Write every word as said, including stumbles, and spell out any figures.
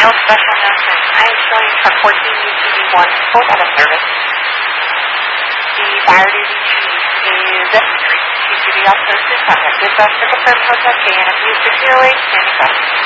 no special announcement. I am showing truck fourteen U T V one full out of service. The fire duty chief is three. Chief duty officer to contact dispatch to confirm contact K N F U six zero eight, standing by.